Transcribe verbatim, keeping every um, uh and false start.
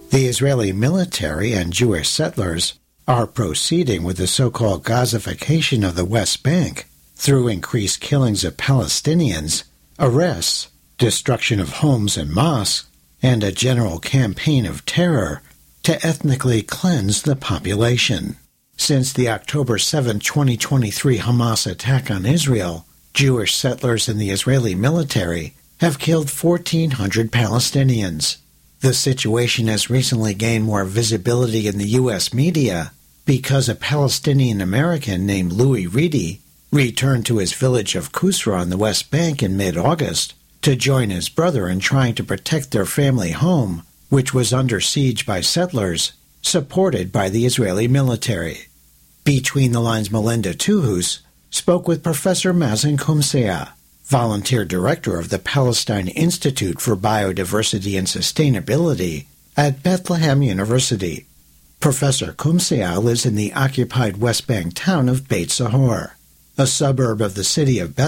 The Israeli military and Jewish settlers are proceeding with the so-called Gazification of the West Bank through increased killings of Palestinians, arrests, destruction of homes and mosques, and a general campaign of terror to ethnically cleanse the population. Since the October seventh, twenty twenty-three Hamas attack on Israel, Jewish settlers and the Israeli military have killed fourteen hundred Palestinians. The situation has recently gained more visibility in the U S media because a Palestinian American named Louis Reedy returned to his village of Kusra on the West Bank in mid-August to join his brother in trying to protect their family home, which was under siege by settlers, supported by the Israeli military. Between the Lines' Melinda Tuhus spoke with Professor Mazen Kumseah, volunteer director of the Palestine Institute for Biodiversity and Sustainability at Bethlehem University. Professor Kumseah lives in the occupied West Bank town of Beit Sahor, a suburb of the city of Bethlehem.